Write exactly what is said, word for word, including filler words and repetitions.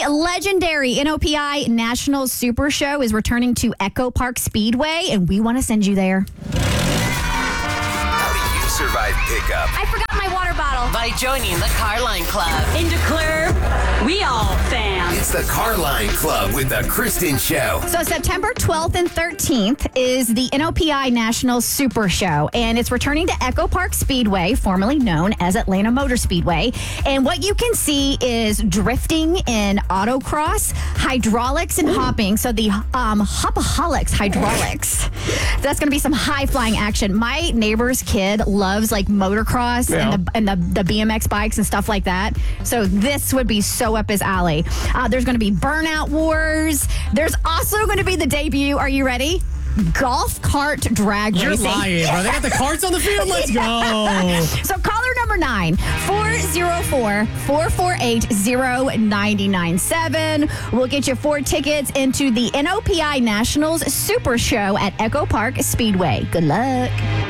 The legendary N O P I National Super Show is returning to Echo Park Speedway, and we want to send you there. How do you survive pickup? I forgot my water bottle. By joining the Carline Club. In DeClaire, we all fans. It's the Carline Club with the Kristen Show. So September twelfth and thirteenth is the N O P I National Super Show, and it's returning to Echo Park Speedway, formerly known as Atlanta Motor Speedway. And what you can see is drifting in autocross, hydraulics, and hopping. So the um, Hopaholics hydraulics. That's going to be some high-flying action. My neighbor's kid loves like motocross Yeah. and, the, and the, the B M X bikes and stuff like that. So this would be so up his alley. Uh, there's going to be Burnout Wars. There's also going to be the debut. Are you ready? Golf cart drag You're racing. lying, bro. They got the carts on the field. Let's go. So caller number nine, four oh four, four four eight, oh nine nine seven. We'll get you four tickets into the N O P I Nationals Super Show at Echo Park Speedway. Good luck.